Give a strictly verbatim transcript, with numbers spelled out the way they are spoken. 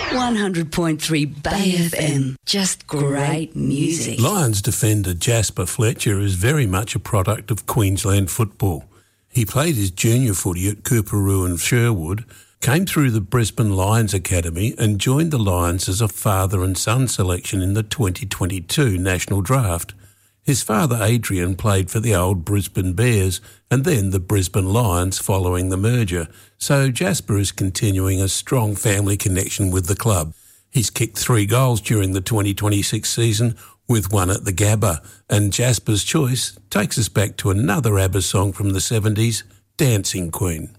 one hundred point three Bay F M. Just great music. Lions defender Jasper Fletcher is very much a product of Queensland football. He played his junior footy at Coorparoo and Sherwood, came through the Brisbane Lions Academy and joined the Lions as a father and son selection in the twenty twenty-two National Draft. His father Adrian played for the old Brisbane Bears and then the Brisbane Lions following the merger, so Jasper is continuing a strong family connection with the club. He's kicked three goals during the twenty twenty-six season, with one at the Gabba, and Jasper's choice takes us back to another ABBA song from the seventies, Dancing Queen.